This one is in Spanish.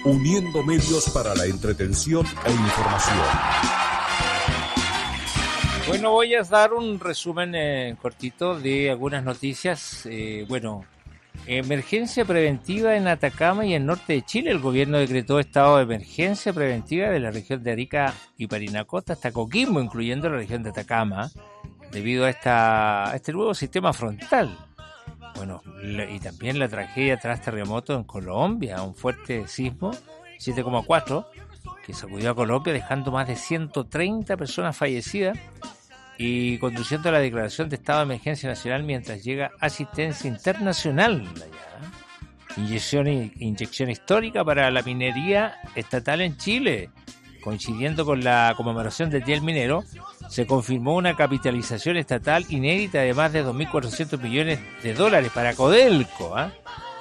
uniendo medios para la entretención e información. Bueno, voy a dar un resumen cortito de algunas noticias. Emergencia preventiva en Atacama y el norte de Chile. El gobierno decretó estado de emergencia preventiva de la región de Arica y Parinacota hasta Coquimbo, incluyendo la región de Atacama, debido a este nuevo sistema frontal. Bueno, y también la tragedia tras terremoto en Colombia, un fuerte sismo, 7,4, que sacudió a Colombia, dejando más de 130 personas fallecidas y conduciendo a la declaración de estado de emergencia nacional mientras llega asistencia internacional allá. Inyección histórica para la minería estatal en Chile. Coincidiendo con la conmemoración del Día del Minero, se confirmó una capitalización estatal inédita de más de 2.400 millones de dólares para Codelco,